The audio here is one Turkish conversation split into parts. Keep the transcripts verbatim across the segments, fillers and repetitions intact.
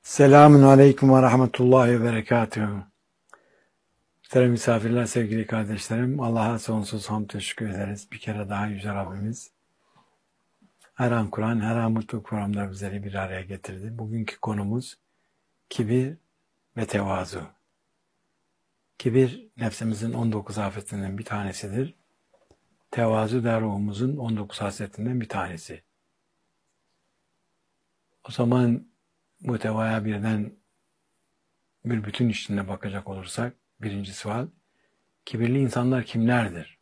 Selamun Aleyküm ve Rahmetullahi ve Berekatuhu. Muhterem misafirler, sevgili kardeşlerim, Allah'a sonsuz hamd teşekkür ederiz. Bir kere daha Yüce Rabbimiz her an Kur'an, her an mutlu programda bizleri bir araya getirdi. Bugünkü konumuz kibir ve tevazu. Kibir, nefsimizin on dokuz afetinden bir tanesidir. Tevazu da ruhumuzun on dokuz hasletinden bir tanesi. O zaman bu tevaya birden bir bütün içinde bakacak olursak, birinci sual, kibirli insanlar kimlerdir?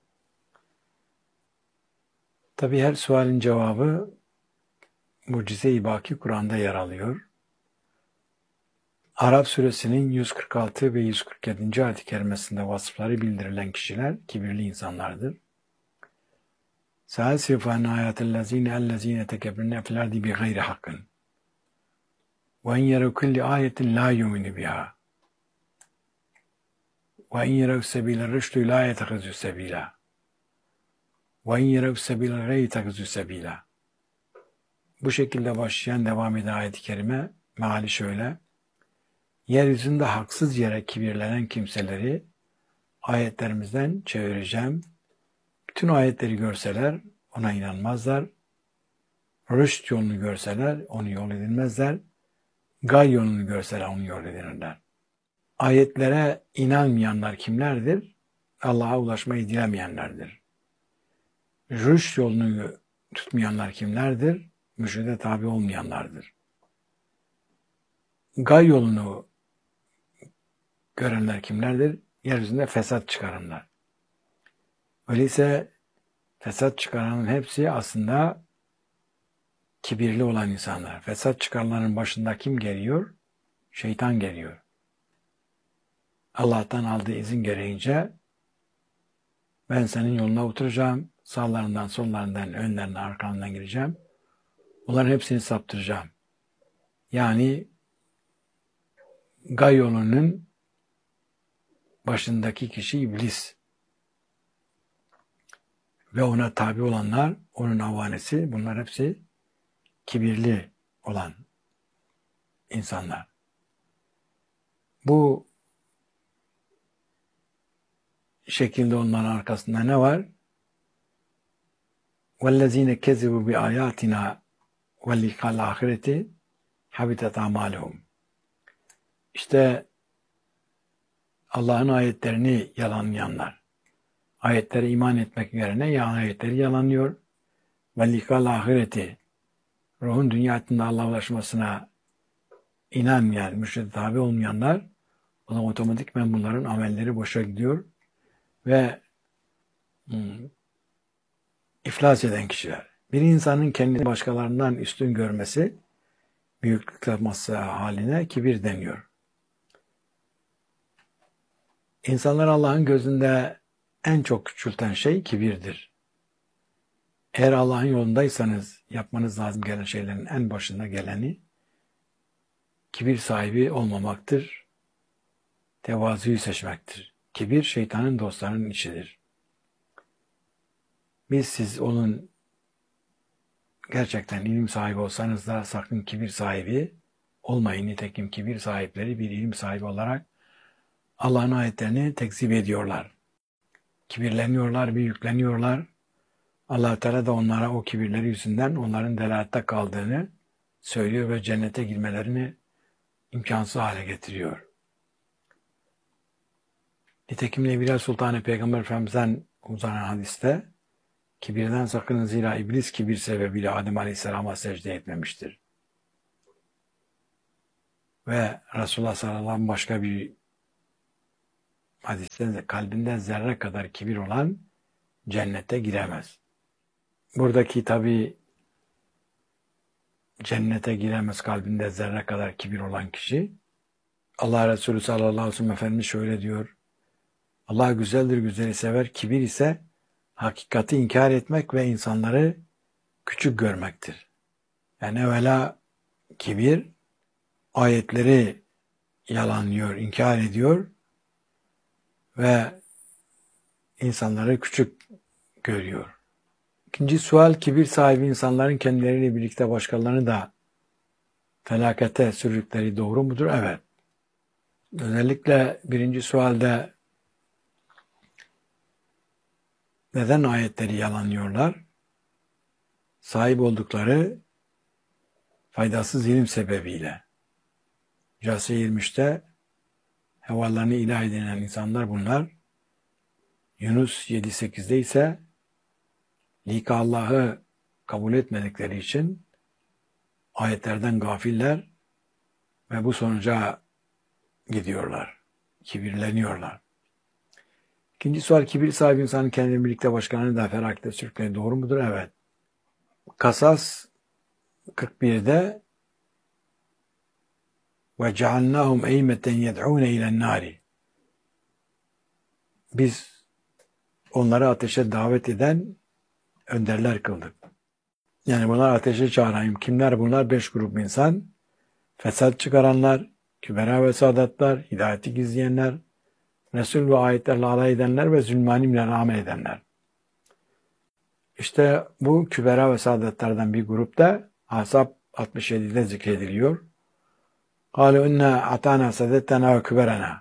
Tabi her sualin cevabı Mucize-i Baki Kur'an'da yer alıyor. Araf suresinin yüz kırk altı ve yüz kırk yedinci ayet-i kerimesinde vasıfları bildirilen kişiler kibirli insanlardır. Sâsifâne âyâtellezîne ellezîne tekebbirne fil ardi bi gayri hakkın. Ve in yerev kulli âyetin lâ yu'minu biha. Ve in yerev sebîle rüştü lâ yetekizü sebîlâ. Ve in yerev sebîle gayri yetekizü sebîlâ. Bu şekilde başlayan devam eden ayet-i kerime meali şöyle: yeryüzünde haksız yere kibirlenen kimseleri ayetlerimizden çevireceğim. Bütün ayetleri görseler ona inanmazlar. Rüşt yolunu görseler onu yol edilmezler. Gay yolunu görseler onu yol edinirler. Ayetlere inanmayanlar kimlerdir? Allah'a ulaşmayı dilemeyenlerdir. Rüşt yolunu tutmayanlar kimlerdir? Mürşide tabi olmayanlardır. Gay yolunu görenler kimlerdir? Yeryüzünde fesat çıkaranlar. Öyleyse fesat çıkaranın hepsi aslında kibirli olan insanlar. Fesat çıkaranların başında kim geliyor? Şeytan geliyor. Allah'tan aldığı izin gereğince ben senin yoluna oturacağım, sağlarından, sollarından, önlerinden, arkalarından gireceğim. Bunların hepsini saptıracağım. Yani gay yolunun başındaki kişi iblis. Ve ona tabi olanlar, onun avanesi, bunlar hepsi kibirli olan insanlar. Bu şekilde onların arkasında ne var? وَالَّذ۪ينَ كَذِبُوا بِآيَاتِنَا وَالْلِقَى الْآخِرَةِ حَبِتَتْ أَعْمَالُهُمْ. İşte Allah'ın ayetlerini yalanlayanlar. Ayetlere iman etmek yerine ya ayetleri yalanlıyor. وَالْلِقَى الْآخِرَةِ ruhun dünyasında Allah'a ulaşmasına inanmayan, mürşide tabi olmayanlar, o zaman otomatikmen bunların amelleri boşa gidiyor ve hmm, iflas eden kişiler. Bir insanın kendini başkalarından üstün görmesi, büyüklük yapması haline kibir deniyor. İnsanlar Allah'ın gözünde en çok küçülten şey kibirdir. Eğer Allah'ın yolundaysanız yapmanız lazım gelen şeylerin en başında geleni kibir sahibi olmamaktır. Tevazuyu seçmektir. Kibir şeytanın dostlarının işidir. Biz siz onun gerçekten ilim sahibi olsanız da sakın kibir sahibi olmayın. Nitekim kibir sahipleri bir ilim sahibi olarak Allah'ın ayetlerini tekzip ediyorlar. Kibirleniyorlar, büyükleniyorlar. Allah-u Teala da onlara o kibirleri yüzünden onların delalette kaldığını söylüyor ve cennete girmelerini imkansız hale getiriyor. Nitekim Nebiler Sultanı Peygamber Efendimiz'den uzanan hadiste kibirden sakının zira iblis kibir sebebiyle Adem Aleyhisselam'a secde etmemiştir. Ve Resulullah sallallahu aleyhi ve sellem başka bir hadiste de kalbinde zerre kadar kibir olan cennete giremez. Buradaki tabi cennete giremez kalbinde zerre kadar kibir olan kişi. Allah Resulü sallallahu aleyhi ve sellem Efendimiz şöyle diyor: Allah güzeldir, güzeli sever. Kibir ise hakikati inkar etmek ve insanları küçük görmektir. Yani evvela kibir ayetleri yalanlıyor, inkar ediyor ve insanları küçük görüyor. İkinci sual, kibir sahibi insanların kendileriyle birlikte başkalarını da felakete sürdükleri doğru mudur? Evet. Özellikle birinci sualde neden ayetleri yalanlıyorlar? Sahip oldukları faydasız ilim sebebiyle. Case yirmi üçte hevalarını ilah edinen insanlar bunlar. Yunus yedi sekizde ise lika Allah'ı kabul etmedikleri için ayetlerden gafiller ve bu sonuca gidiyorlar. Kibirleniyorlar. İkinci sual, kibir sahibi insanın kendini birlikte başkalarını da felakete sürükleri doğru mudur? Evet. Kasas kırk birde ve cealnâhum eymeten yed'ûne ilen nâri. Biz onları ateşe davet eden önderler kıldık. Yani bunlar ateşe çağırayım. Kimler bunlar? Beş grup insan. Fesat çıkaranlar, kübera ve sadatlar, hidayeti gizleyenler, Resul ve ayetlerle alay edenler ve zulmani amel edenler. İşte bu kübera ve sadatlardan bir grupta Ahzab altmış yedide zikrediliyor. قَالُوا اِنَّا اَعْتَانَا سَدَتَّنَا وَكُبَرَنَا.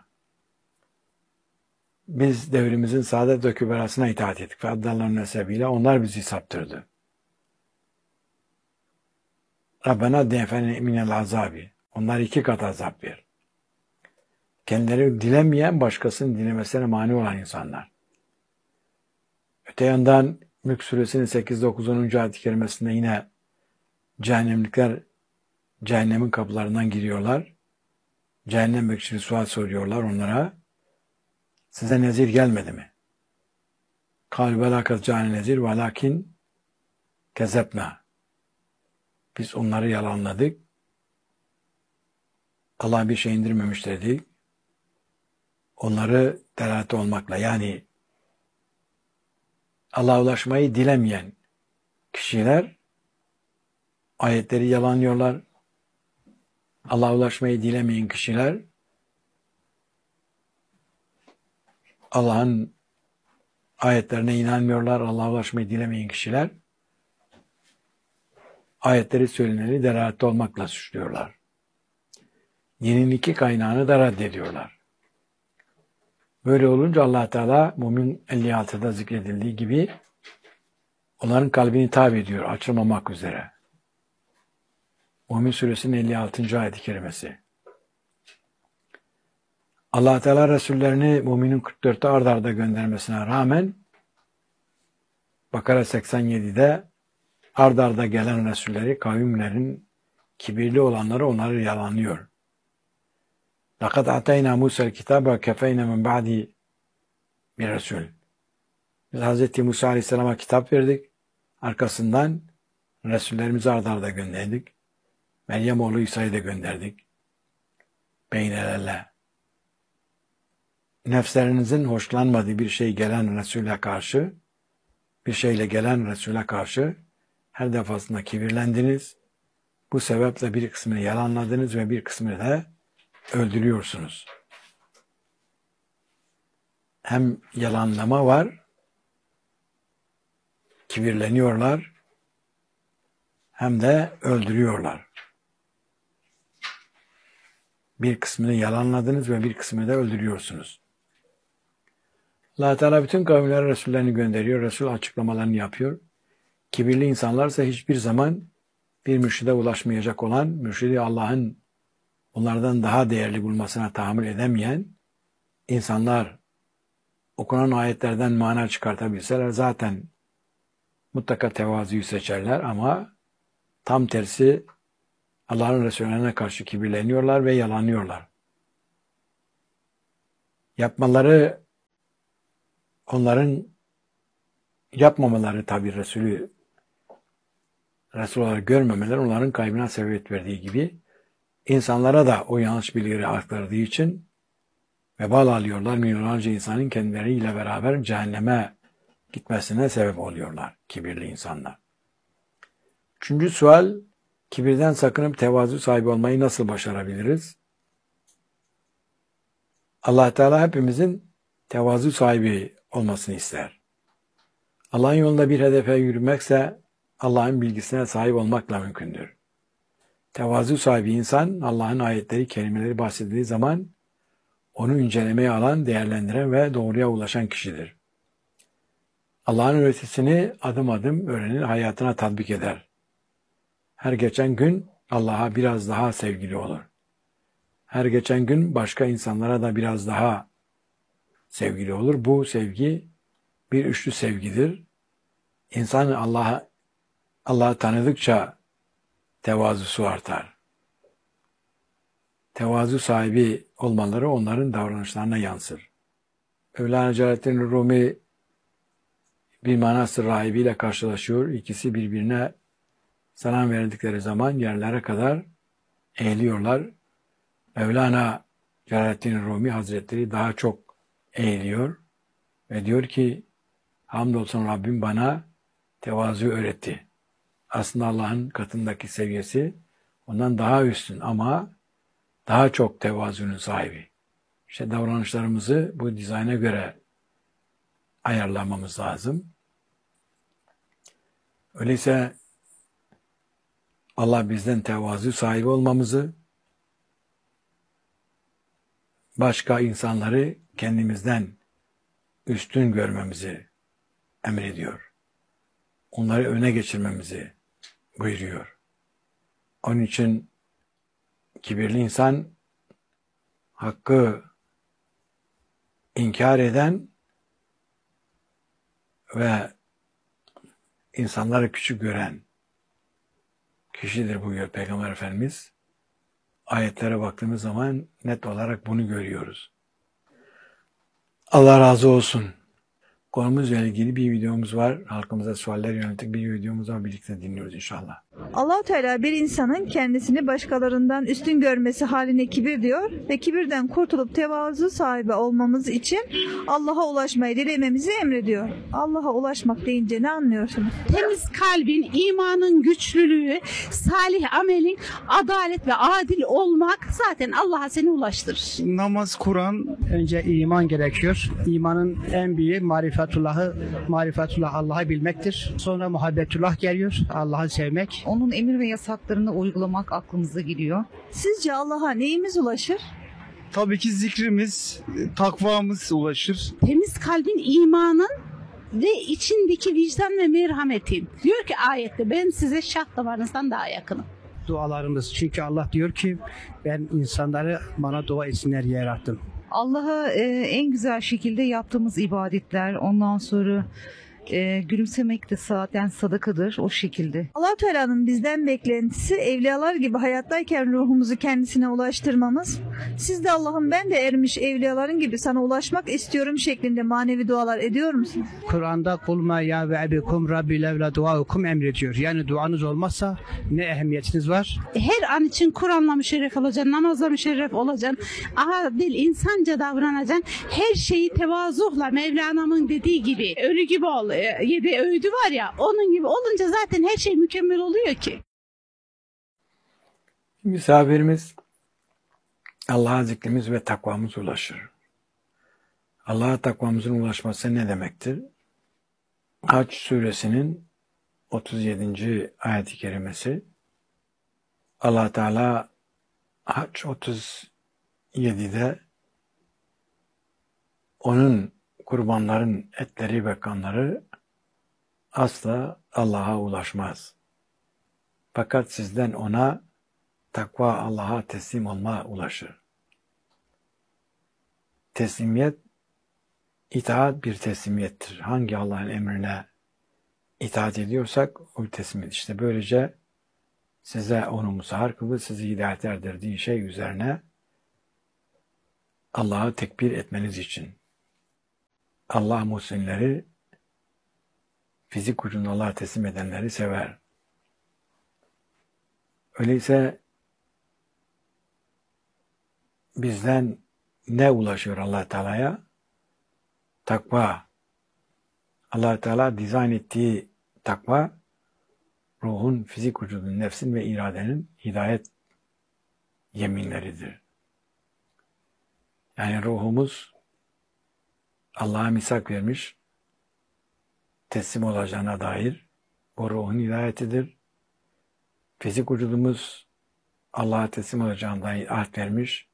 Biz devrimizin saadet ve küberasına itaat ettik. فَاَدَّلَّهُ sebebiyle onlar bizi saptırdı. Rabbena defene minel azabi. Onlar iki kat azap ver. Kendileri dilemeyen, başkasının dilemesine mani olan insanlar. Öte yandan Mülk Suresinin sekiz dokuz onuncu ayet-i kerimesinde yine cehennemlikler cehennemin kapılarından giriyorlar. Cehennem bekçili sual soruyorlar onlara. Size nezir gelmedi mi? Kâl ve lâ kazcâne nezir ve lâkin kezebnâ. Biz onları yalanladık. Allah bir şey indirmemiş dedik. Onları delalet olmakla, yani Allah'a ulaşmayı dilemeyen kişiler ayetleri yalanlıyorlar. Allah'a ulaşmayı dilemeyen kişiler Allah'ın ayetlerine inanmıyorlar. Allah'a ulaşmayı dilemeyen kişiler ayetleri söyleneni delalet olmakla suçluyorlar. Dinin iki kaynağını da reddediyorlar. Böyle olunca Allah Teala Mümin elli altıda zikredildiği gibi onların kalbini tabi ediyor, açılmamak üzere. Mümin Suresinin elli altıncı ayet-i kerimesi. Allah Teala Resullerini Müminin kırk dörtte ard arda göndermesine rağmen Bakara seksen yedide ard arda gelen Resulleri, kavimlerin kibirli olanları onları yalanlıyor. لَقَدْ اَعْتَيْنَا مُوسَى الْكِتَابَ وَكَفَيْنَا مِنْ بَعْدِ bir Resul. Biz Hz. Musa Aleyhisselam'a kitap verdik. Arkasından Resullerimizi ard arda gönderdik. Meryem oğlu İsa'yı da gönderdik. Beynelerle. Nefslerinizin hoşlanmadığı bir şey gelen Resul'e karşı, bir şeyle gelen Resul'e karşı her defasında kibirlendiniz. Bu sebeple bir kısmını yalanladınız ve bir kısmını da öldürüyorsunuz. Hem yalanlama var, kibirleniyorlar, hem de öldürüyorlar. Bir kısmını yalanladınız ve bir kısmını da öldürüyorsunuz. Allah Teala bütün kavimlere Resullerini gönderiyor, Resul açıklamalarını yapıyor. Kibirli insanlarsa hiçbir zaman bir mürşide ulaşmayacak olan, mürşidi Allah'ın onlardan daha değerli bulmasına tahammül edemeyen insanlar okunan ayetlerden mana çıkartabilseler zaten mutlaka tevazuyu seçerler ama tam tersi Allah'ın Resulüne karşı kibirleniyorlar ve yalanlıyorlar. Yapmaları, onların yapmamaları tabi Resulü Resul olarak görmemeleri onların kaybına sebebiyet verdiği gibi insanlara da o yanlış bilgileri aktardığı için vebal alıyorlar. Milyonlarca insanın kendileriyle beraber cehenneme gitmesine sebep oluyorlar kibirli insanlar. Üçüncü sual, kibirden sakınıp tevazu sahibi olmayı nasıl başarabiliriz? Allah Teala hepimizin tevazu sahibi olmasını ister. Allah'ın yolunda bir hedefe yürümekse Allah'ın bilgisine sahip olmakla mümkündür. Tevazu sahibi insan, Allah'ın ayetleri, kelimeleri bahsedildiği zaman onu incelemeye alan, değerlendiren ve doğruya ulaşan kişidir. Allah'ın öğretisini adım adım öğrenir, hayatına tatbik eder. Her geçen gün Allah'a biraz daha sevgili olur. Her geçen gün başka insanlara da biraz daha sevgili olur. Bu sevgi bir üçlü sevgidir. İnsan Allah'a Allah'ı tanıdıkça tevazusu artar. Tevazu sahibi olmaları onların davranışlarına yansır. Mevlana Celaleddin Rumi bir manastır rahibiyle karşılaşıyor. İkisi birbirine selam verdikleri zaman yerlere kadar eğiliyorlar. Mevlana Celaleddin Rumi Hazretleri daha çok eğiliyor ve diyor ki, hamdolsun Rabbim bana tevazu öğretti. Aslında Allah'ın katındaki seviyesi ondan daha üstün ama daha çok tevazunun sahibi. İşte davranışlarımızı bu dizayna göre ayarlamamız lazım. Öyleyse Allah bizden tevazu sahibi olmamızı, başka insanları kendimizden üstün görmemizi emrediyor. Onları öne geçirmemizi buyuruyor. Onun için kibirli insan hakkı inkar eden ve insanları küçük gören kişidir buyuruyor Peygamber Efendimiz. Ayetlere baktığımız zaman net olarak bunu görüyoruz. Allah razı olsun. Konumuzla ilgili bir videomuz var. Halkımıza sualler yönelik bir videomuz var. Birlikte dinliyoruz inşallah. Allah-u Teala bir insanın kendisini başkalarından üstün görmesi haline kibir diyor ve kibirden kurtulup tevazu sahibi olmamız için Allah'a ulaşmayı dilememizi emrediyor. Allah'a ulaşmak deyince ne anlıyorsunuz? Temiz kalbin, imanın güçlülüğü, salih amelin, adalet ve adil olmak zaten Allah'a seni ulaştırır. Namaz, Kur'an, önce iman gerekiyor. İmanın en büyüğü marifetullahı, marifetullah Allah'ı bilmektir. Sonra muhabbetullah geliyor, Allah'ı sevmek. Onun emir ve yasaklarını uygulamak aklımıza geliyor. Sizce Allah'a neyimiz ulaşır? Tabii ki zikrimiz, takvamız ulaşır. Temiz kalbin, imanın ve içindeki vicdan ve merhametin. Diyor ki ayette, ben size şah damarınızdan daha yakınım. Dualarımız, çünkü Allah diyor ki ben insanları bana dua etsinler diye yarattım. Allah'a e, en güzel şekilde yaptığımız ibadetler, ondan sonra e, gülümsemek de zaten sadakadır o şekilde. Allah-u Teala'nın bizden beklentisi evliyalar gibi hayattayken ruhumuzu kendisine ulaştırmamız. Siz de Allah'ım ben de ermiş evliyaların gibi sana ulaşmak istiyorum şeklinde manevi dualar ediyor musunuz? Kur'an'da kulma ya ve ebikum rabbi levla duaukum emrediyor. Yani duanız olmazsa ne ehemmiyetiniz var? Her an için Kur'an'la müşerref olacaksın, namazla müşerref olacaksın, adil, insanca davranacaksın. Her şeyi tevazuhla, Mevlana'nın dediği gibi, ölü gibi ol. Yedi öğüdü var ya, onun gibi olunca zaten her şey mükemmel oluyor ki. Misafirimiz Allah'a zikrimiz ve takvamız ulaşır. Allah'a takvamızın ulaşması ne demektir? Hac suresinin otuz yedinci ayet-i kerimesi. Allah Teala Hac otuz yedide onun kurbanların etleri ve kanları asla Allah'a ulaşmaz. Fakat sizden ona takva, Allah'a teslim olma ulaşır. Teslimiyet, itaat bir teslimiyettir. Hangi Allah'ın emrine itaat ediyorsak o teslimiyet. İşte böylece size onu musahhar kıldı, sizi hidayet erdirdiği şey üzerine Allah'ı tekbir etmeniz için. Allah muhsinleri, fizik ucunda Allah'a teslim edenleri sever. Öyleyse bizden ne ulaşıyor Allah Teala'ya? Takva. Allah Teala dizayn ettiği takva, ruhun, fizik vücudun, nefsin ve iradenin hidayet yeminleridir. Yani ruhumuz Allah'a misak vermiş, teslim olacağına dair bu ruhun hidayetidir. Fizik vücudumuz Allah'a teslim olacağından ahd vermiş.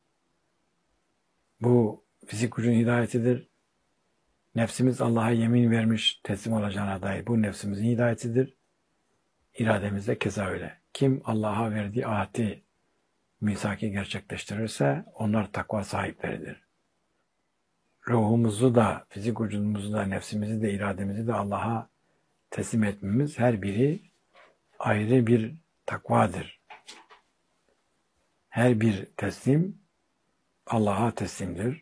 Bu fizik gücün hidayetidir. Nefsimiz Allah'a yemin vermiş teslim olacağına dair. Bu nefsimizin hidayetidir. İrademiz de keza öyle. Kim Allah'a verdiği ahdi, misaki gerçekleştirirse onlar takva sahipleridir. Ruhumuzu da, fizik vücudumuzu da, nefsimizi de, irademizi de Allah'a teslim etmemiz her biri ayrı bir takvadır. Her bir teslim Allah'a teslimdir.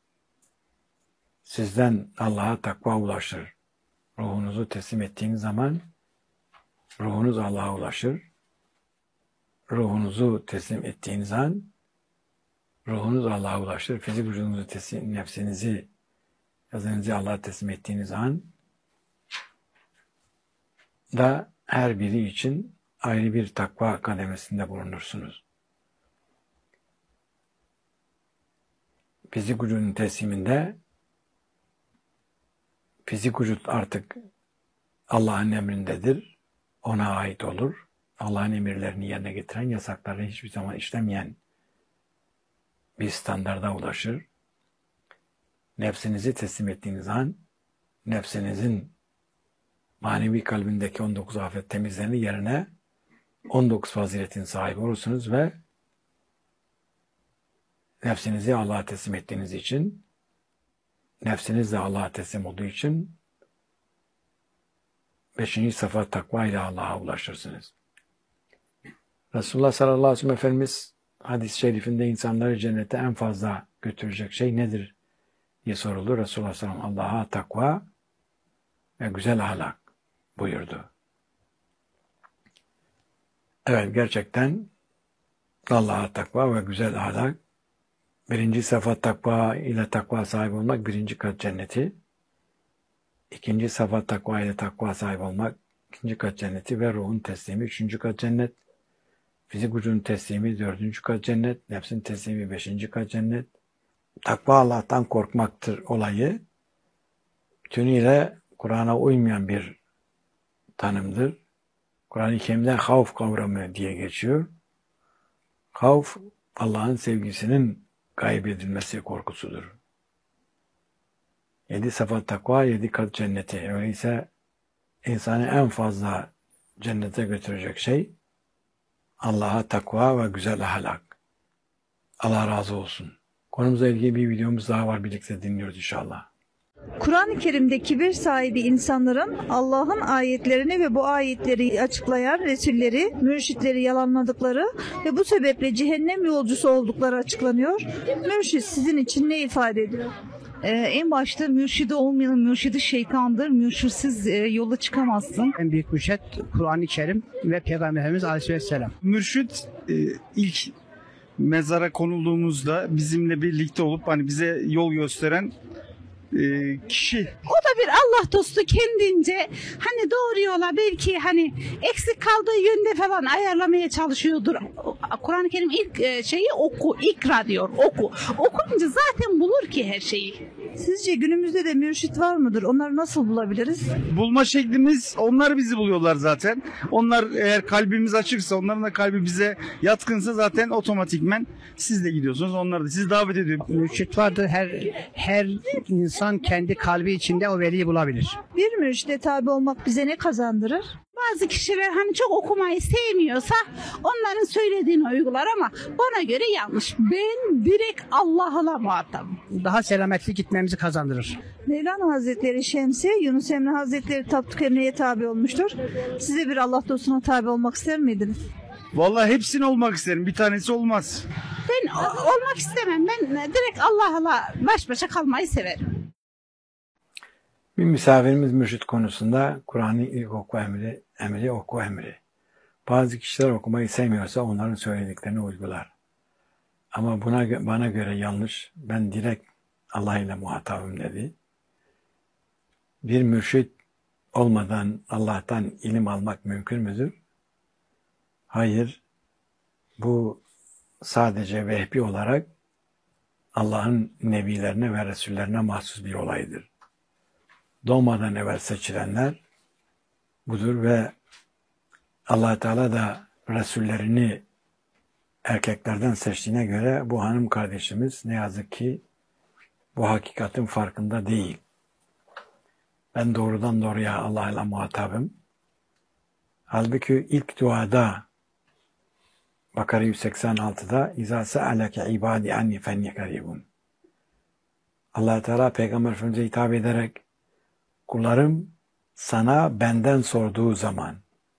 Sizden Allah'a takva ulaşır. Ruhunuzu teslim ettiğiniz zaman ruhunuz Allah'a ulaşır. Ruhunuzu teslim ettiğiniz an ruhunuz Allah'a ulaşır. Fizik vücudunuzu teslim, nefsinizi, yazınızı Allah'a teslim ettiğiniz an da her biri için ayrı bir takva kademesinde bulunursunuz. Fizik vücudun tesliminde fizik vücut artık Allah'ın emrindedir. Ona ait olur. Allah'ın emirlerini yerine getiren, yasaklarını hiçbir zaman işlemeyen bir standarda ulaşır. Nefsinizi teslim ettiğiniz an nefsinizin manevi kalbindeki on dokuz afet temizlerini yerine on dokuz faziletin sahibi olursunuz ve nefsinizi Allah'a teslim ettiğiniz için, nefsiniz de Allah'a teslim olduğu için beşinci safa takva ile Allah'a ulaşırsınız. Resulullah sallallahu aleyhi ve sellem Efendimiz hadis-i şerifinde insanları cennete en fazla götürecek şey nedir diye soruldu. Resulullah sallallahu aleyhi ve sellem Allah'a takva ve güzel ahlak buyurdu. Evet, gerçekten Allah'a takva ve güzel ahlak. Birinci safa takva ile takva sahibi olmak birinci kat cenneti. İkinci safa takva ile takva sahibi olmak ikinci kat cenneti ve ruhun teslimi üçüncü kat cennet. Fizik vücudun teslimi dördüncü kat cennet. Nefsin teslimi beşinci kat cennet. Takva Allah'tan korkmaktır olayı. Bütünüyle Kur'an'a uymayan bir tanımdır. Kur'an-ı Kerim'de havf kavramı diye geçiyor. Havf, Allah'ın sevgisinin kaybedilmesi korkusudur. Yedi safa takva, yedi kat cenneti. Öyleyse insanı en fazla cennete götürecek şey Allah'a takva ve güzel ahlak. Allah razı olsun. Konumuzla ilgili bir videomuz daha var, birlikte dinliyoruz inşallah. Kur'an-ı Kerim'de kibir sahibi insanların Allah'ın ayetlerini ve bu ayetleri açıklayan Resulleri, mürşitleri yalanladıkları ve bu sebeple cehennem yolcusu oldukları açıklanıyor. Mürşit sizin için ne ifade ediyor? Ee, en başta mürşidi olmayanın mürşidi şeytandır. Mürşitsiz e, yola çıkamazsın. En büyük mürşit Kur'an-ı Kerim ve Peygamberimiz Aleyhisselam. Mürşit e, ilk mezara konulduğumuzda bizimle birlikte olup hani bize yol gösteren e, kişi. O da bir Allah dostu kendince hani doğru yola belki hani eksik kaldığı yönde falan ayarlamaya çalışıyordur. Kur'an-ı Kerim ilk e, şeyi oku, ikra diyor, oku. Okuyunca zaten bulur ki her şeyi. Sizce günümüzde de mürşit var mıdır? Onları nasıl bulabiliriz? Bulma şeklimiz, onlar bizi buluyorlar zaten. Onlar eğer kalbimiz açıksa, onların da kalbi bize yatkınsa zaten otomatikmen siz de gidiyorsunuz. Onlar da sizi davet ediyor. Mürşit vardır. Her her insan kendi kalbi içinde o veliyi bulabilir. Bir mürşide tabi olmak bize ne kazandırır? Bazı kişiler hani çok okumayı sevmiyorsa onların söylediğini uygular ama bana göre yanlış. Ben direkt Allah'la muhatabım. Daha selametli gitmemizi kazandırır. Mevlana Hazretleri Şemsi, Yunus Emre Hazretleri Tapduk Emre'ye tabi olmuştur. Size bir Allah dostuna tabi olmak ister miydiniz? Vallahi hepsini olmak isterim. Bir tanesi olmaz. Ben o- olmak istemem. Ben direkt Allah'la baş başa kalmayı severim. Bir misafirimiz mürşit konusunda Kur'an'ın ilk oku emri, emri oku emri. Bazı kişiler okumayı sevmiyorsa onların söylediklerini uygular. Ama buna gö- bana göre yanlış. Ben direkt Allah ile muhatabım dedi. Bir mürşit olmadan Allah'tan ilim almak mümkün müdür? Hayır. Bu sadece vehbi olarak Allah'ın nebilerine ve resullerine mahsus bir olaydır. Doğmadan evvel seçilenler budur ve Allah Teala da Resullerini erkeklerden seçtiğine göre bu hanım kardeşimiz ne yazık ki bu hakikatin farkında değil. Ben doğrudan doğruya Allah'la muhatabım. Halbuki ilk duada Bakara yüz seksen altıda İzâ se'aleke ibâdi anni fenni karibun. Allah Teala Peygamber Efendimiz'e hitap ederek kullarım sana benden sorduğu zaman,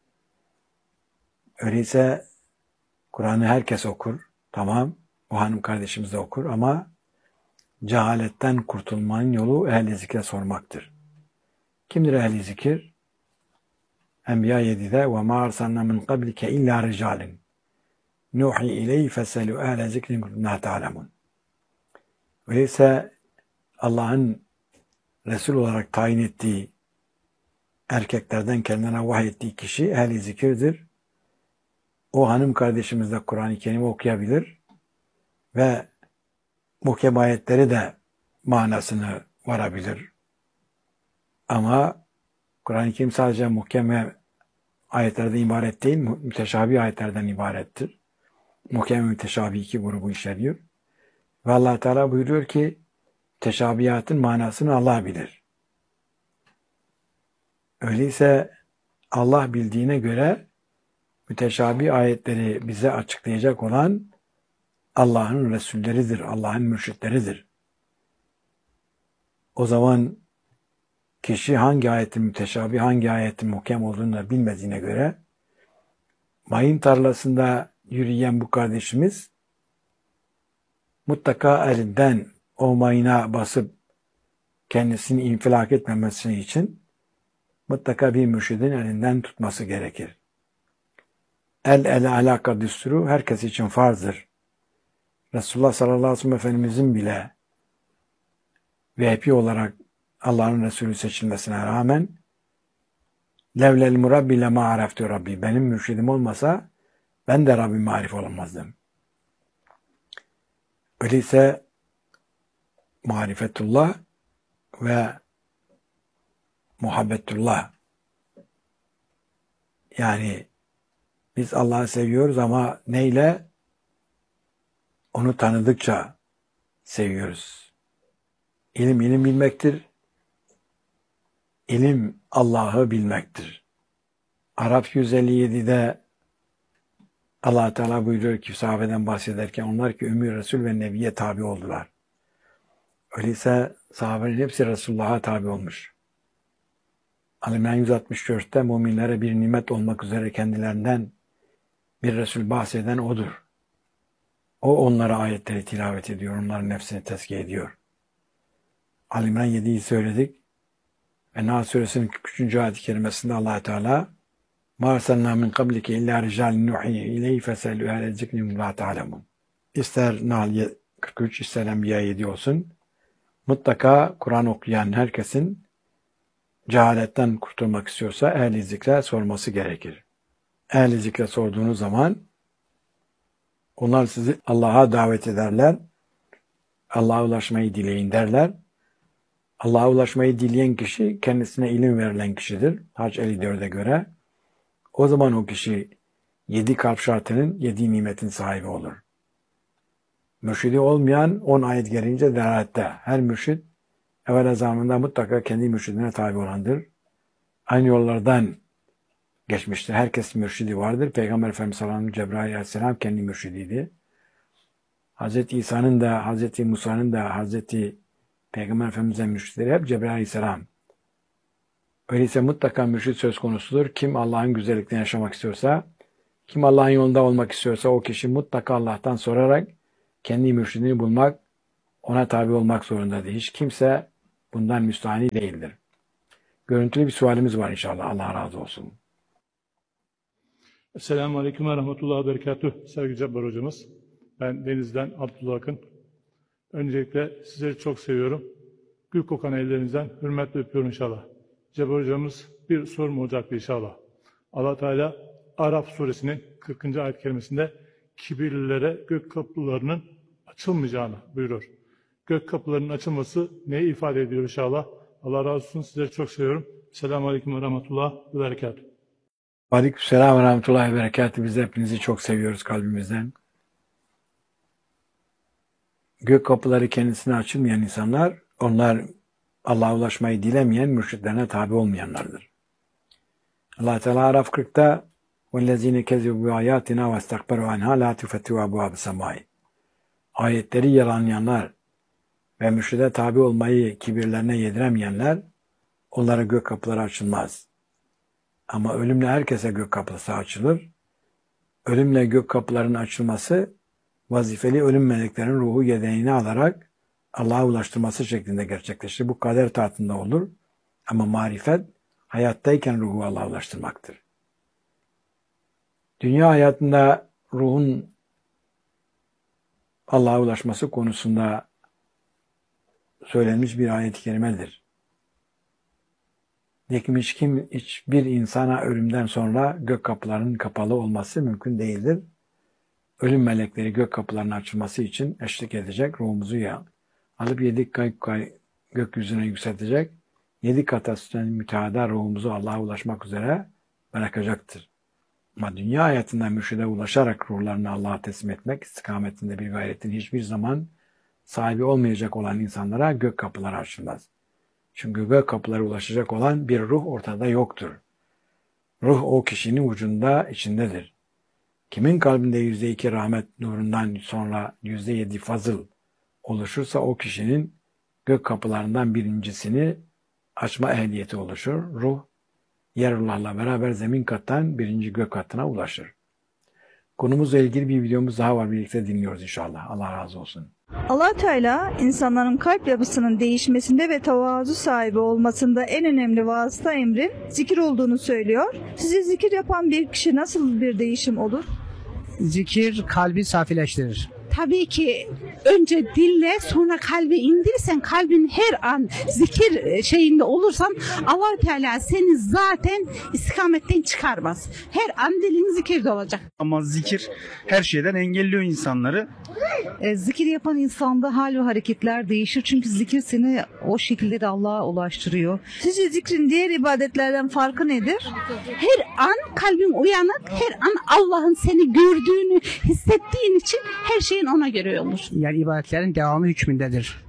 öyleyse Kur'an'ı herkes okur. Tamam, bu hanım kardeşimiz de okur ama cehaletten kurtulmanın yolu ehl-i zikre sormaktır. Kimdir ehl-i zikir? Enbiya yedide وَمَا أَرْسَلْنَا مِنْ قَبْلِكَ اِلَّا رِجَالٍ نُوحِي اِلَيْهِ فَسَلُوا اَهْلَ ذِكْرٍ كُنْتُمْ لَا تَعْلَمُونَ. Öyleyse Allah'ın Resul olarak tayin ettiği erkeklerden kendine vahyettiği kişi ehl-i zikirdir. O hanım kardeşimiz de Kur'an-ı Kerim'i okuyabilir ve muhkem ayetleri de manasını varabilir. Ama Kur'an-ı Kerim sadece muhkem ayetlerden ibaret değil, müteşabih ayetlerden ibarettir. Muhkem ve müteşabih iki grubu içeriyor. Ve Allah Teala buyuruyor ki müteşabihatın manasını Allah bilir. Öyleyse Allah bildiğine göre müteşabih ayetleri bize açıklayacak olan Allah'ın Resulleridir, Allah'ın mürşitleridir. O zaman kişi hangi ayetin müteşabih, hangi ayetin muhkem olduğunu da bilmediğine göre mayın tarlasında yürüyen bu kardeşimiz mutlaka elinden o mayına basıp kendisini infilak etmemesi için mutlaka bir mürşidin elinden tutması gerekir. El ele alaka düsturu herkes için farzdır. Resulullah sallallahu aleyhi ve sellem Efendimizin bile V I P olarak Allah'ın Resulü seçilmesine rağmen levlel murabbi lema areftu Rabbi. Benim mürşidim olmasa ben de Rabbime arif olamazdım. Öyleyse marifetullah ve muhabbetullah, yani biz Allah'ı seviyoruz ama neyle? Onu tanıdıkça seviyoruz. İlim ilim bilmektir. İlim Allah'ı bilmektir. Araf yüz elli yedide Allah Teala buyuruyor ki sahabeden bahsederken onlar ki Ümmü Resul ve Nebi'ye tabi oldular. Öyleyse sahabenin hepsi Resulullah'a tabi olmuş. Ali yüz altmış dörtte müminlere bir nimet olmak üzere kendilerinden bir Resul bahseden odur. O onlara ayetleri tilavet ediyor, onların nefsini tezkiye ediyor. Ali İmran yediyi söyledik. Ve Nahl Suresinin kırk üçüncü ayet-i kerimesinde Allah Teala مَا أَرْسَلْنَا مِنْ قَبْلِكَ اِلَّا رِجَالٍ نُحِيِّ اِلَيْهِ فَسَلُوا اَهْلَ الذِّكْرِ لَا تَعْلَمُونَ. İster Nahl kırk üç, ister Enbiya yedi olsun. Mutlaka Kur'an okuyan herkesin cehaletten kurtulmak istiyorsa ehl-i zikre sorması gerekir. Ehl-i zikre sorduğunuz zaman onlar sizi Allah'a davet ederler. Allah'a ulaşmayı dileyin derler. Allah'a ulaşmayı dileyen kişi kendisine ilim verilen kişidir. Hac elli dörde göre. O zaman o kişi yedi kalp şartının, yedi nimetin sahibi olur. Mürşidi olmayan on ayet gelince delalette. Her mürşid evvel zamanında mutlaka kendi mürşidine tabi olandır. Aynı yollardan geçmiştir. Herkesin mürşidi vardır. Peygamber Efendimiz sallallahu aleyhi ve sellem Cebrail aleyhisselam kendi mürşidiydi. Hazreti İsa'nın da, Hazreti Musa'nın da, Hazreti Peygamber Efendimiz'in mürşitleri hep Cebrail aleyhisselam. Öyleyse mutlaka mürşid söz konusudur. Kim Allah'ın güzelliklerini yaşamak istiyorsa, kim Allah'ın yolunda olmak istiyorsa o kişi mutlaka Allah'tan sorarak kendi mürşidini bulmak, ona tabi olmak zorundadır. Hiç kimse bundan müstahni değildir. Görüntülü bir sualimiz var inşallah. Allah razı olsun. Esselamu Aleyküm ve Rahmetullahi ve Berekatuhu. Sevgili Cabbar hocamız. Ben Deniz'den Abdullah Akın. Öncelikle sizleri çok seviyorum. Gül kokan ellerinizden hürmetle öpüyorum inşallah. Cabbar hocamız bir sorum olacaktı inşallah. Allah Teala Araf suresinin kırkıncı ayet kerimesinde kibirlilere gök kapılarının açılmayacağını buyuruyor. Gök kapılarının açılması neyi ifade ediyor inşallah? Allah razı olsun. Sizleri çok seviyorum. Selamun Aleyküm ve Rahmetullahi ve Berekatuhu. Aleykümselam ve Rahmetullahi ve Berekatuhu. Biz de hepinizi çok seviyoruz kalbimizden. gök kapıları kendisine açılmayan insanlar, onlar Allah'a ulaşmayı dilemeyen, mürşitlerine tabi olmayanlardır. Allah Teala Araf kırkta وَالَّذ۪ينَ كَذِبُوا بِآيَاتِنَا وَاسْتَكْبَرُوا عَنْهَا لَا تُفَتِّهُ أَبْوَابَ السَّمَاءِ. Ayetleri yalanlayanlar ve mürşide tabi olmayı kibirlerine yediremeyenler, onlara gök kapıları açılmaz. Ama ölümle herkese gök kapısı açılır. Ölümle gök kapılarının açılması, vazifeli ölüm meleklerinin ruhu yedeğini alarak Allah'a ulaştırması şeklinde gerçekleşir. Bu kader tahtında olur. Ama marifet, hayattayken ruhu Allah'a ulaştırmaktır. Dünya hayatında ruhun Allah'a ulaşması konusunda söylenmiş bir ayet-i kerimedir. Demiş kim hiçbir insana ölümden sonra gök kapılarının kapalı olması mümkün değildir. Ölüm melekleri gök kapılarının açılması için eşlik edecek, ruhumuzu ya alıp yedi kay, kay gökyüzüne yükseltecek, yedi kata müteada ruhumuzu Allah'a ulaşmak üzere bırakacaktır. Ama dünya hayatında mürşide ulaşarak ruhlarını Allah'a teslim etmek istikametinde bir gayretin hiçbir zaman sahibi olmayacak olan insanlara gök kapıları açılmaz. Çünkü gök kapılara ulaşacak olan bir ruh ortada yoktur. Ruh o kişinin ucunda, içindedir. Kimin kalbinde yüzde iki rahmet nurundan sonra yüzde yedi fazıl oluşursa o kişinin gök kapılarından birincisini açma ehliyeti oluşur. Ruh, yerullahla beraber zemin kattan birinci gök katına ulaşır. Konumuzla ilgili bir videomuz daha var. Birlikte dinliyoruz inşallah. Allah razı olsun. Allah Teala insanların kalp yapısının değişmesinde ve tevazu sahibi olmasında en önemli vasıta emrin zikir olduğunu söylüyor. Sizce zikir yapan bir kişi nasıl bir değişim olur? Zikir kalbi safileştirir. Tabii ki önce dille sonra kalbe indirirsen, kalbin her an zikir şeyinde olursan Allah Teala seni zaten istikametten çıkarmaz. Her an dilin zikirde olacak. Ama zikir her şeyden engelliyor insanları. E, zikir yapan insanda hal ve hareketler değişir. Çünkü zikir seni o şekilde de Allah'a ulaştırıyor. Sizce zikrin diğer ibadetlerden farkı nedir? Her an kalbin uyanık, her an Allah'ın seni gördüğünü hissettiğin için her şeyin ona göre olur. Yani ibadetlerin devamı hükmündedir.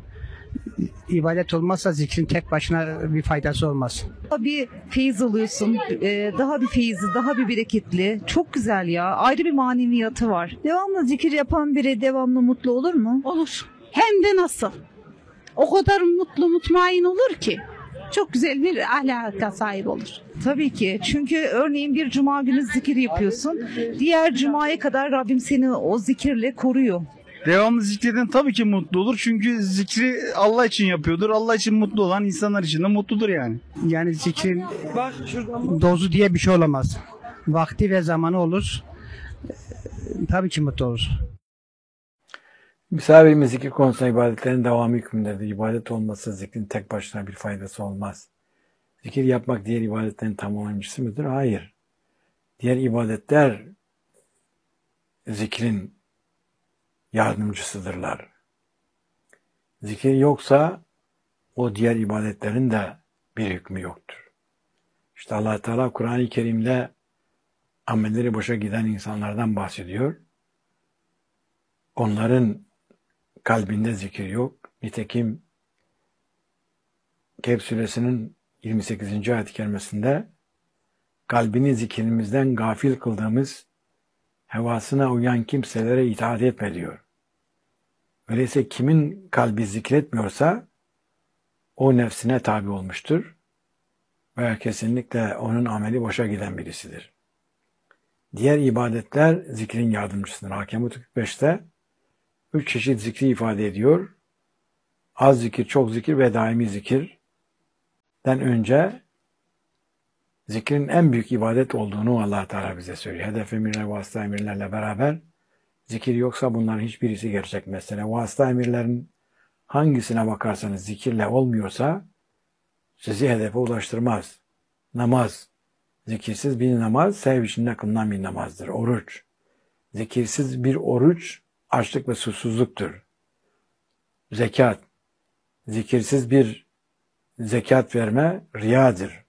İbadet olmazsa zikrin tek başına bir faydası olmaz. Daha bir feyiz alıyorsun. e, daha bir feyizli, daha bir bereketli. Çok güzel ya. Ayrı bir maneviyatı var. Devamlı zikir yapan biri devamlı mutlu olur mu? Olur. Hem de nasıl? O kadar mutlu mutmain olur ki çok güzel bir ahlaka sahip olur. Tabii ki. Çünkü örneğin bir cuma günü zikir yapıyorsun. Diğer cumaya kadar Rabbim seni o zikirle koruyor. Devamlı zikreden tabii ki mutlu olur. Çünkü zikri Allah için yapıyordur. Allah için mutlu olan insanlar için de mutludur yani. Yani zikrin dozu diye bir şey olamaz. Vakti ve zamanı olur. Tabii ki mutlu olur. Misafirimiz zikir konusunda ibadetlerin devamı hükmündedir. İbadet olmasa zikrin tek başına bir faydası olmaz. Zikir yapmak diğer ibadetlerin tamamlayıcısı mıdır? Hayır. Diğer ibadetler zikrin yardımcısıdırlar. Zikir yoksa o diğer ibadetlerin de bir hükmü yoktur. İşte Allah Teala Kur'an-ı Kerim'de amelleri boşa giden insanlardan bahsediyor. Onların kalbinde zikir yok. Nitekim Kehf suresinin yirmi sekizinci ayet-i kerimesinde kalbini zikrimizden gafil kıldığımız hevasına uyan kimselere itaat etme diyor. Öyleyse kimin kalbi zikretmiyorsa o nefsine tabi olmuştur ve kesinlikle onun ameli boşa giden birisidir. Diğer ibadetler zikrin yardımcısıdır. Hakem-i kırk beşte üç çeşit zikri ifade ediyor. Az zikir, çok zikir ve daimi zikirden önce zikrin en büyük ibadet olduğunu Allah Teala bize söylüyor. Hedef emirler, vasıta emirlerle beraber zikir yoksa bunların hiçbirisi gerçek mesele. Vasıta emirlerin hangisine bakarsanız zikirle olmuyorsa sizi hedefe ulaştırmaz. Namaz. Zikirsiz bir namaz, sev içinde kılınan bir namazdır. Oruç. Zikirsiz bir oruç, açlık ve susuzluktur. Zekat. Zikirsiz bir zekat verme, riyadır.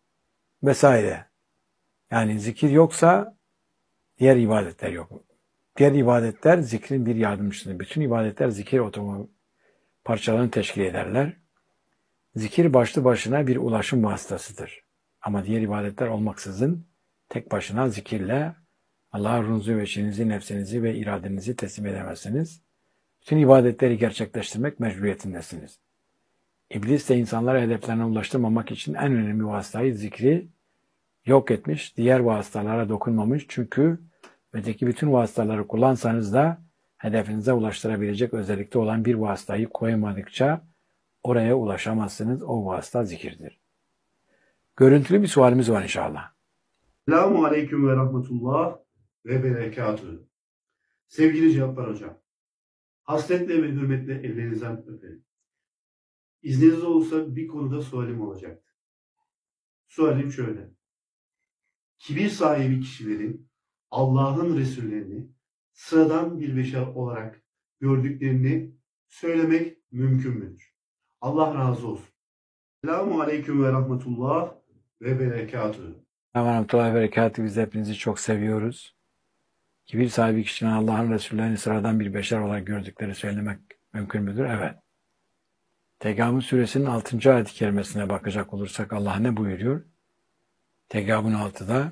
Vesaire. Yani zikir yoksa diğer ibadetler yok. Diğer ibadetler zikrin bir yardımcısıdır. Bütün ibadetler zikir otomobil parçalarını teşkil ederler. Zikir başlı başına bir ulaşım vasıtasıdır. Ama diğer ibadetler olmaksızın tek başına zikirle Allah'a ruhunuzu ve içinizi, nefsinizi ve iradenizi teslim edemezsiniz. Bütün ibadetleri gerçekleştirmek mecburiyetindesiniz. İblis de insanlara hedeflerine ulaştırmamak için en önemli vasıtayı zikri yok etmiş, diğer vasıtalara dokunmamış. Çünkü öteki bütün vasıtaları kullansanız da hedefinize ulaştırabilecek özellikte olan bir vasıtayı koymadıkça oraya ulaşamazsınız. O vasıta zikirdir. Görüntülü bir sualimiz var inşallah. Selamun Aleyküm ve Rahmetullah ve Berekatühü. Sevgili Cabbar Hocam, hasretle ve hürmetle ellerinizden öperim. İzniniz olursa bir konuda sualim olacaktı. Sualim şöyle. Kibir sahibi kişilerin Allah'ın Resullerini sıradan bir beşer olarak gördüklerini söylemek mümkün müdür? Allah razı olsun. Selamun Aleyküm ve Rahmetullah ve Berekatühü. Rahmetullah ve Berekatühü, biz hepinizi çok seviyoruz. Kibir sahibi kişinin Allah'ın Resullerini sıradan bir beşer olarak gördükleri söylemek mümkün müdür? Evet. Tegabun suresinin altıncı ayet-i kerimesine bakacak olursak Allah ne buyuruyor? Tegabun altıda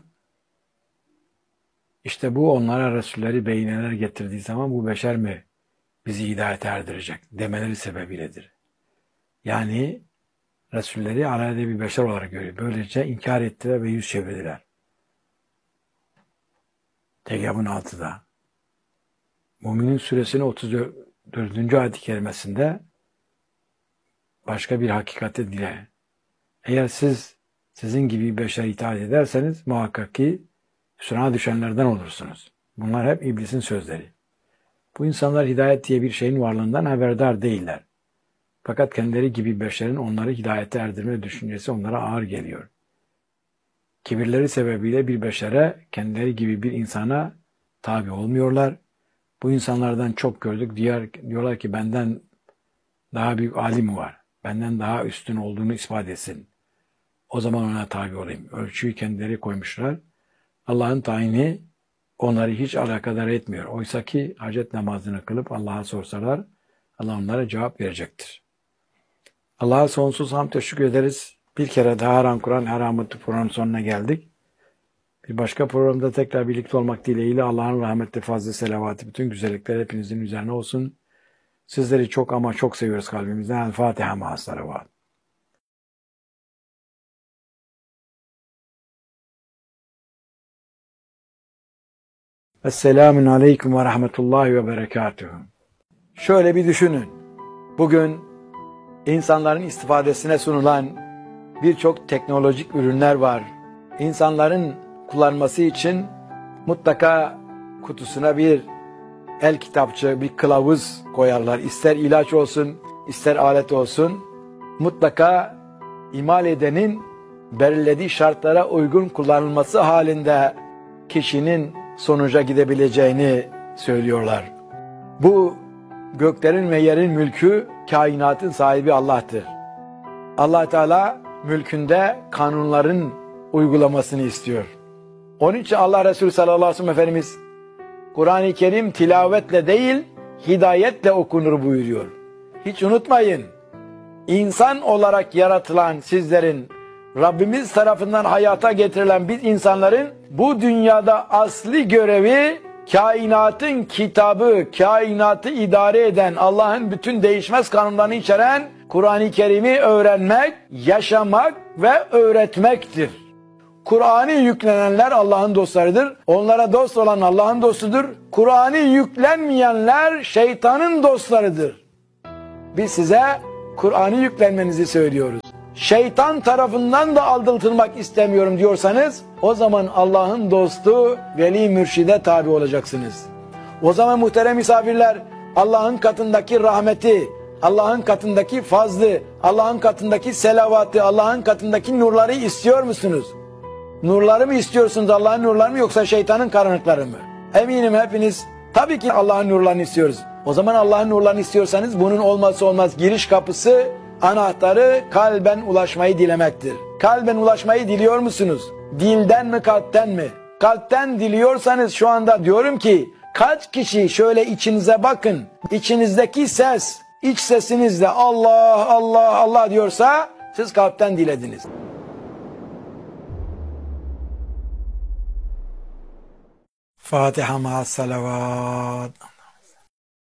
işte bu onlara Resulleri beyineler getirdiği zaman bu beşer mi bizi hidayete erdirecek demeleri sebebiyledir. Yani Resulleri aleyhde bir beşer olarak görüyor. Böylece inkar ettiler ve yüz çevirdiler. Tegabun altıda. Müminin suresinin otuz dördüncü ayet-i kerimesinde başka bir hakikati dile. Eğer siz sizin gibi bir beşer itaat ederseniz muhakkak ki hüsrana düşenlerden olursunuz. Bunlar hep iblisin sözleri. Bu insanlar hidayet diye bir şeyin varlığından haberdar değiller. Fakat kendileri gibi beşerin onları hidayete erdirme düşüncesi onlara ağır geliyor. Kibirleri sebebiyle bir beşere, kendileri gibi bir insana tabi olmuyorlar. Bu insanlardan çok gördük. Diğer, diyorlar ki benden daha büyük alim var. Benden daha üstün olduğunu ispat etsin. O zaman ona tabi olayım. Ölçüyü kendileri koymuşlar. Allah'ın tayini onları hiç alakadar etmiyor. Oysa ki hacet namazını kılıp Allah'a sorsalar Allah onlara cevap verecektir. Allah'a sonsuz hamd teşekkür ederiz. Bir kere daha Haram Kur'an Herametli programın sonuna geldik. Bir başka programda tekrar birlikte olmak dileğiyle Allah'ın rahmetli fazla selavatı, bütün güzellikler hepinizin üzerine olsun. Sizleri çok ama çok seviyoruz kalbimizden. El Fatiha ma'as salavat. Esselamun Aleyküm ve Rahmetullahi ve Berekatühü. Şöyle bir düşünün. Bugün insanların istifadesine sunulan birçok teknolojik ürünler var. İnsanların kullanması için mutlaka kutusuna bir el kitapçı, bir kılavuz koyarlar. İster ilaç olsun, ister alet olsun. Mutlaka imal edenin belirlediği şartlara uygun kullanılması halinde kişinin sonuca gidebileceğini söylüyorlar. Bu göklerin ve yerin mülkü, kainatın sahibi Allah'tır. Allah Teala mülkünde kanunların uygulamasını istiyor. Onun için Allah Resulü sallallahu aleyhi ve sellem Efendimiz Kur'an-ı Kerim tilavetle değil, hidayetle okunur buyuruyor. Hiç unutmayın, insan olarak yaratılan sizlerin, Rabbimiz tarafından hayata getirilen biz insanların bu dünyada asli görevi kainatın kitabı, kainatı idare eden, Allah'ın bütün değişmez kanunlarını içeren Kur'an-ı Kerim'i öğrenmek, yaşamak ve öğretmektir. Kur'an'ı yüklenenler Allah'ın dostlarıdır. Onlara dost olan Allah'ın dostudur. Kur'an'ı yüklenmeyenler şeytanın dostlarıdır. Biz size Kur'an'ı yüklenmenizi söylüyoruz. Şeytan tarafından da aldatılmak istemiyorum diyorsanız o zaman Allah'ın dostu veli mürşide tabi olacaksınız. O zaman muhterem misafirler, Allah'ın katındaki rahmeti, Allah'ın katındaki fazlı, Allah'ın katındaki selavatı, Allah'ın katındaki nurları istiyor musunuz? Nurları mı istiyorsunuz, Allah'ın nurları mı, yoksa şeytanın karanlıkları mı? Eminim hepiniz tabii ki Allah'ın nurlarını istiyoruz. O zaman Allah'ın nurlarını istiyorsanız bunun olmazsa olmaz giriş kapısı, anahtarı kalben ulaşmayı dilemektir. Kalben ulaşmayı diliyor musunuz? Dilden mi, kalpten mi? Kalpten diliyorsanız şu anda diyorum ki Kaç kişi şöyle içinize bakın, içinizdeki ses, iç sesinizle Allah Allah Allah diyorsa siz kalpten dilediniz. Fatiha ma'as salavat.